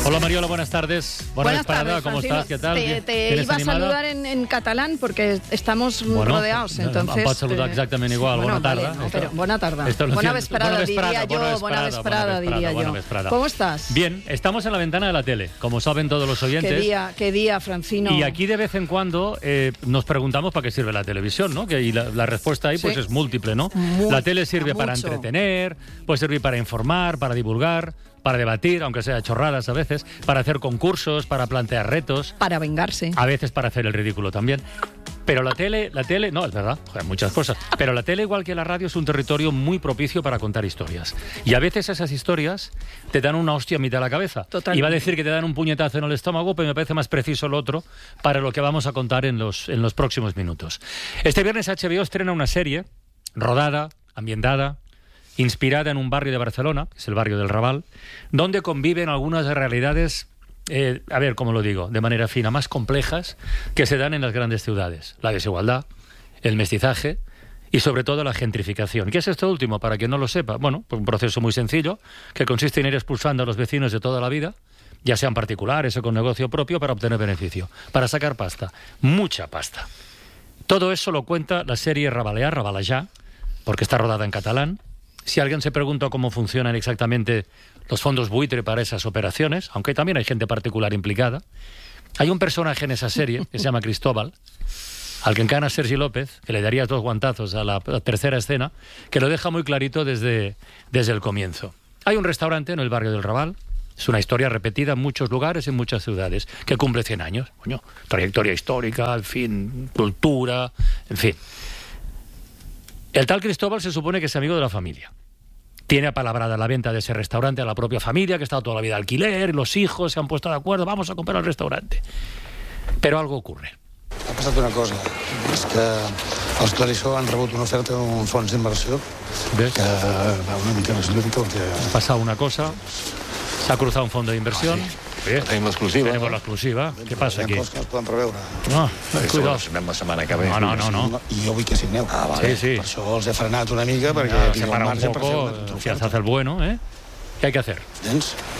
Hola Mariola, buenas tardes. Buenas tardes, ¿cómo estás? ¿Qué tal? Te iba a saludar en catalán porque estamos rodeados, entonces... Em pots saludar exactament igual. Bueno, bona tarda. Vale, no, pero buena tarde. Buena vesprada, diría yo. Buena vesprada, diría yo. ¿Cómo estás? Bien, estamos en la ventana de la tele, como saben todos los oyentes. Qué día, Francino. Y aquí de vez en cuando nos preguntamos para qué sirve la televisión, ¿no? Y la respuesta ahí pues es múltiple, ¿no? La tele sirve para entretener, puede servir para informar, para divulgar, para debatir, aunque sea chorradas a veces, para hacer concursos, para plantear retos. Para vengarse. A veces para hacer el ridículo también. Pero la tele, no, es verdad, muchas cosas. Pero la tele, igual que la radio, es un territorio muy propicio para contar historias. Y a veces esas historias te dan una hostia a mitad de la cabeza. Totalmente. Iba a decir que te dan un puñetazo en el estómago, pero me parece más preciso el otro para lo que vamos a contar en los próximos minutos. Este viernes HBO estrena una serie rodada, ambientada, inspirada en un barrio de Barcelona, que es el barrio del Raval, donde conviven algunas realidades, a ver, ¿cómo lo digo?, de manera fina, más complejas que se dan en las grandes ciudades. La desigualdad, el mestizaje y sobre todo la gentrificación. ¿Qué es esto último? Para quien no lo sepa, bueno, pues un proceso muy sencillo que consiste en ir expulsando a los vecinos de toda la vida, ya sean particulares o con negocio propio, para obtener beneficio, para sacar pasta, mucha pasta. Todo eso lo cuenta la serie Rabalejar, porque está rodada en catalán. Si alguien se pregunta cómo funcionan exactamente los fondos buitre para esas operaciones, aunque también hay gente particular implicada, hay un personaje en esa serie que se llama Cristóbal, al que encana Sergi López, que le daría 2 guantazos a la tercera escena, que lo deja muy clarito desde el comienzo. Hay un restaurante en el barrio del Raval, es una historia repetida en muchos lugares, en muchas ciudades, que cumple 100 años. Coño, trayectoria histórica, en fin, cultura, en fin. El tal Cristóbal se supone que es amigo de la familia. Tiene apalabrada la venta de ese restaurante a la propia familia, que ha estado toda la vida de alquiler, y los hijos se han puesto de acuerdo, vamos a comprar el restaurante. Pero algo ocurre. Ha passat una cosa, és que els Clarissó han rebut una oferta d'un fons d'inversió que va una mica més lluny que el que... Ha pasado una cosa, se ha cruzado un fondo de inversión. Tenim l'exclusiva. Tenemos la exclusiva. Què passa aquí? Hi ha coses que no es poden preveure. No, cuidado. Signem la setmana que ve. No. I jo vull que signeu. Vale. Sí. Per això els he frenat una mica, perquè Se para un poco, se hace el bueno, ¿eh? ¿Qué hay que hacer? Tens?